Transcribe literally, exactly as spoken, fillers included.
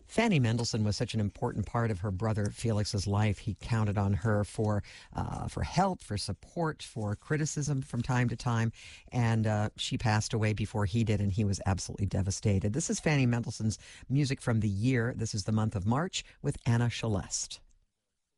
Fanny Mendelssohn was such an important part of her brother Felix's life. He counted on her for uh, for help, for support, for criticism from time to time, and uh, she passed away before he did, and he was absolutely devastated. This is Fanny Mendelssohn's music from the year. This is the month of March with Anna Celeste.